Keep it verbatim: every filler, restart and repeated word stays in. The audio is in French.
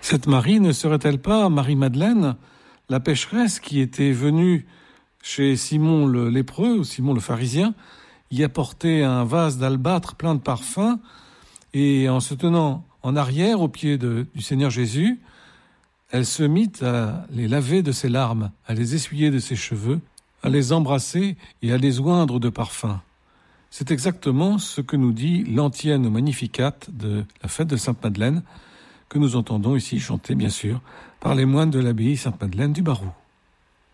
Cette Marie ne serait-elle pas Marie-Madeleine, la pécheresse qui était venue chez Simon le lépreux, ou Simon le pharisien, y apporter un vase d'albâtre plein de parfums, et en se tenant en arrière au pied de, du Seigneur Jésus, elle se mit à les laver de ses larmes, à les essuyer de ses cheveux, à les embrasser et à les oindre de parfums. C'est exactement ce que nous dit l'antienne au Magnificat de la fête de Sainte-Madeleine, que nous entendons ici chanter, bien sûr, par les moines de l'abbaye Sainte-Madeleine du Barroux.